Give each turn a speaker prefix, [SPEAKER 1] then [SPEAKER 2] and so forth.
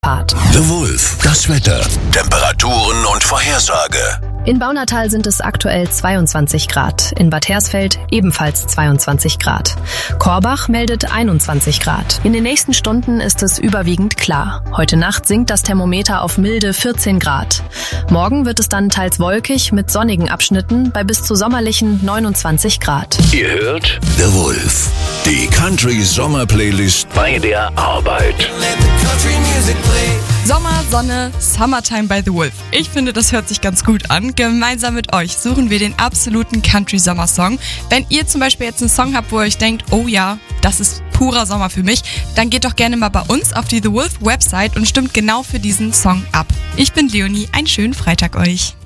[SPEAKER 1] Part.
[SPEAKER 2] The Wolf, das Wetter, Temperaturen und Vorhersage.
[SPEAKER 1] In Baunatal sind es aktuell 22 Grad, in Bad Hersfeld ebenfalls 22 Grad. Korbach meldet 21 Grad. In den nächsten Stunden ist es überwiegend klar. Heute Nacht sinkt das Thermometer auf milde 14 Grad. Morgen wird es dann teils wolkig mit sonnigen Abschnitten bei bis zu sommerlichen 29 Grad.
[SPEAKER 2] Ihr hört The Wolf, die Country-Sommer-Playlist bei der Arbeit.
[SPEAKER 3] Sommer, Sonne, Summertime by The Wolf. Ich finde, das hört sich ganz gut an. Gemeinsam mit euch suchen wir den absoluten Country-Sommer-Song. Wenn ihr zum Beispiel jetzt einen Song habt, wo ihr euch denkt, oh ja, das ist purer Sommer für mich, dann geht doch gerne mal bei uns auf die The Wolf Website und stimmt genau für diesen Song ab. Ich bin Leonie, einen schönen Freitag euch.